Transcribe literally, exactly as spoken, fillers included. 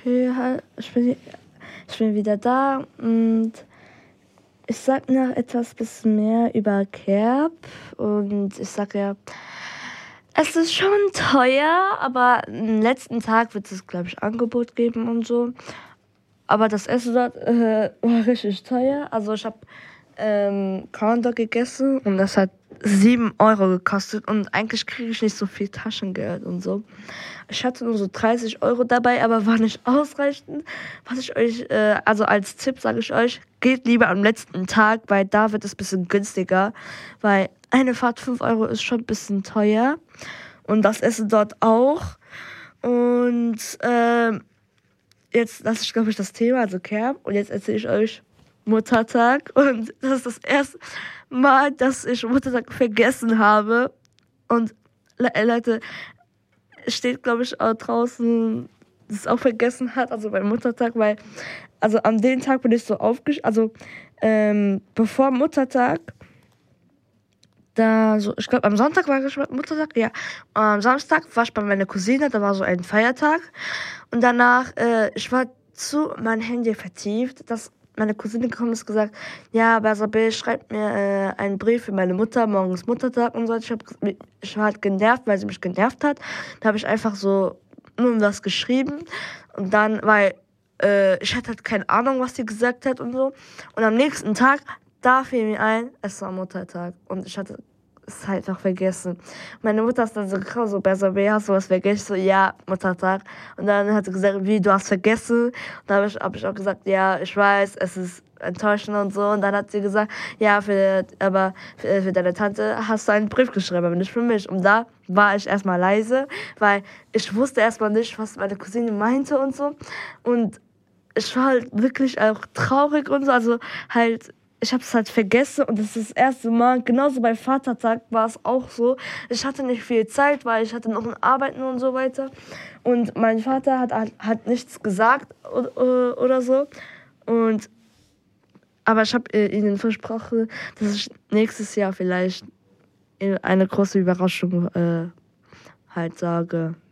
Okay, halt, ich bin, ich bin wieder da und ich sag noch etwas bisschen mehr über Kerb und ich sag ja, es ist schon teuer, aber am letzten Tag wird es, glaube ich, Angebot geben und so. Aber das Essen dort äh, war richtig teuer. Also ich habe ähm, Corn Dog gegessen und das hat sieben Euro gekostet und eigentlich kriege ich nicht so viel Taschengeld und so. Ich hatte nur so dreißig Euro dabei, aber war nicht ausreichend. Was ich euch, äh, also als Tipp sage ich euch, geht lieber am letzten Tag, weil da wird es ein bisschen günstiger, weil eine Fahrt fünf Euro ist schon ein bisschen teuer und das Essen dort auch. Und ähm, jetzt, das ist, glaube ich, das Thema, also Kerb. Und jetzt erzähle ich euch Muttertag. Und das ist das erste Mal, dass ich Muttertag vergessen habe. Und Le- Leute, es steht, glaube ich, auch draußen, dass es auch vergessen hat, also beim Muttertag, weil, also an dem Tag bin ich so aufgestanden, also ähm, bevor Muttertag, da so, ich glaube am Sonntag war ich Muttertag, ja. Am Samstag war ich bei meiner Cousine, da war so ein Feiertag. Und danach, äh, ich war zu mein Handy vertieft, dass meine Cousine gekommen ist und gesagt, ja, Bersabe, schreibt mir äh, einen Brief für meine Mutter, morgen ist Muttertag und so. Ich, hab, ich war halt genervt, weil sie mich genervt hat. Da habe ich einfach so nur was geschrieben. Und dann, weil äh, ich hatte halt keine Ahnung, was sie gesagt hat und so. Und am nächsten Tag, da fiel mir ein, es war Muttertag. Und ich hatte es halt noch vergessen. Meine Mutter ist dann so gekommen, so, Bersabe, hast du was vergessen? Ich so, ja, Muttertag. Und dann hat sie gesagt, wie, du hast vergessen? Und dann habe ich, hab ich auch gesagt, ja, ich weiß, es ist enttäuschend und so. Und dann hat sie gesagt, ja, für, aber für, für deine Tante hast du einen Brief geschrieben, aber nicht für mich. Und da war ich erstmal leise, weil ich wusste erstmal nicht, was meine Cousine meinte und so. Und ich war halt wirklich auch traurig und so, also halt, ich habe es halt vergessen und das ist das erste Mal, genauso bei Vatertag war es auch so. Ich hatte nicht viel Zeit, weil ich hatte noch ein Arbeiten und so weiter. Und mein Vater hat, hat, hat nichts gesagt oder, oder so. Und, aber ich habe ihnen versprochen, dass ich nächstes Jahr vielleicht eine große Überraschung äh, halt sage.